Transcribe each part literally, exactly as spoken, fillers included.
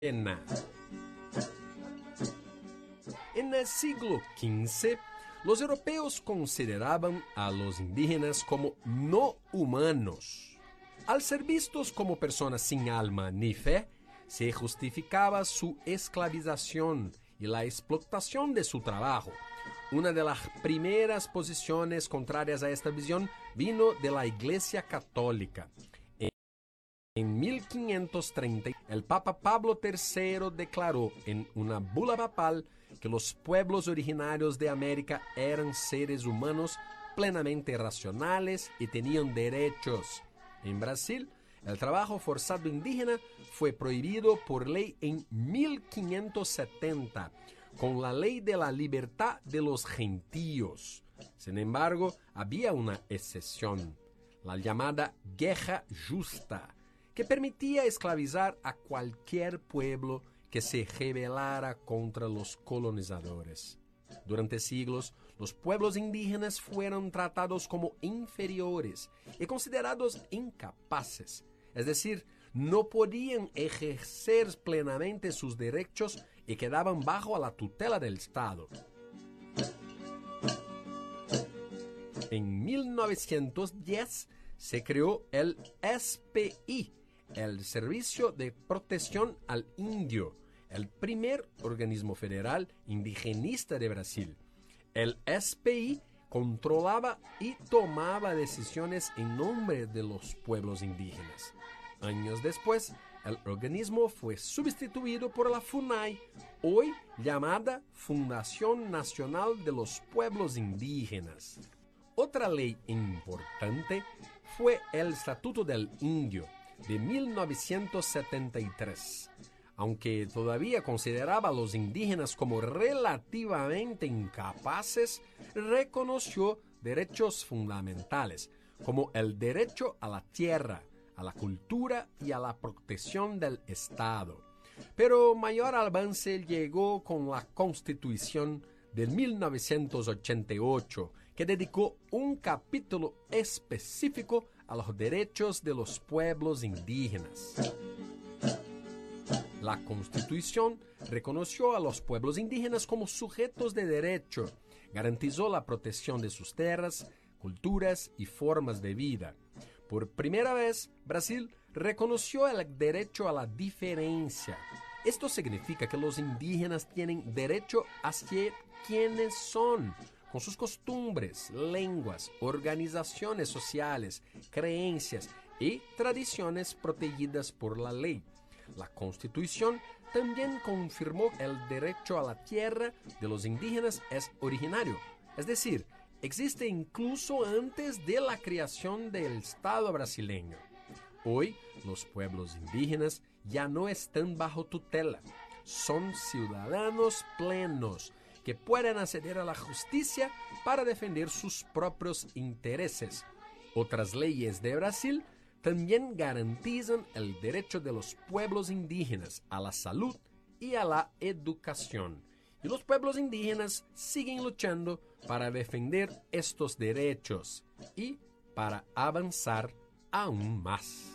En el siglo quince, los europeos consideraban a los indígenas como no humanos. Al ser vistos como personas sin alma ni fe, se justificaba su esclavización y la explotación de su trabajo. Una de las primeras posiciones contrarias a esta visión vino de la Iglesia Católica. En mil quinientos treinta, el Papa Pablo tercero declaró en una bula papal que los pueblos originarios de América eran seres humanos plenamente racionales y tenían derechos. En Brasil, el trabajo forzado indígena fue prohibido por ley en mil quinientos setenta, con la ley de la libertad de los gentíos. Sin embargo, había una excepción, la llamada guerra justa, que permitía esclavizar a cualquier pueblo que se rebelara contra los colonizadores. Durante siglos, los pueblos indígenas fueron tratados como inferiores y considerados incapaces, es decir, no podían ejercer plenamente sus derechos y quedaban bajo la tutela del Estado. En mil novecientos diez se creó el S P I, el Servicio de Protección al Indio, el primer organismo federal indigenista de Brasil. El S P I controlaba y tomaba decisiones en nombre de los pueblos indígenas. Años después, el organismo fue sustituido por la FUNAI, hoy llamada Fundación Nacional de los Pueblos Indígenas. Otra ley importante fue el Estatuto del Indio, de mil novecientos setenta y tres. Aunque todavía consideraba a los indígenas como relativamente incapaces, reconoció derechos fundamentales, como el derecho a la tierra, a la cultura y a la protección del Estado. Pero mayor avance llegó con la Constitución de mil novecientos ochenta y ocho, que dedicó un capítulo específico a los derechos de los pueblos indígenas. La Constitución reconoció a los pueblos indígenas como sujetos de derecho, garantizó la protección de sus tierras, culturas y formas de vida. Por primera vez, Brasil reconoció el derecho a la diferencia. Esto significa que los indígenas tienen derecho a ser quienes son, con sus costumbres, lenguas, organizaciones sociales, creencias y tradiciones protegidas por la ley. La Constitución también confirmó que el derecho a la tierra de los indígenas es originario, es decir, existe incluso antes de la creación del Estado brasileño. Hoy, los pueblos indígenas ya no están bajo tutela, son ciudadanos plenos que pueden acceder a la justicia para defender sus propios intereses. Otras leyes de Brasil también garantizan el derecho de los pueblos indígenas a la salud y a la educación. Y los pueblos indígenas siguen luchando para defender estos derechos y para avanzar aún más.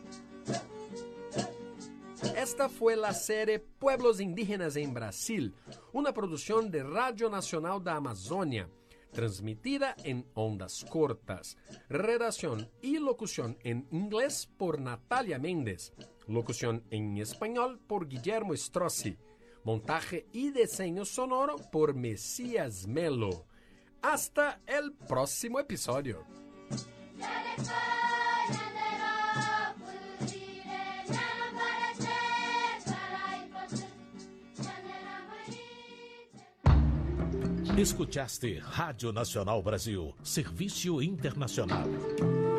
Esta fue la serie Pueblos Indígenas en Brasil, una producción de Radio Nacional da Amazônia, transmitida en ondas cortas. Redacción y locución en inglés por Natalia Méndez. Locución en español por Guillermo Strozzi. Montaje y diseño sonoro por Mesías Melo. Hasta el próximo episodio. Escutaste Rádio Nacional Brasil, Serviço Internacional.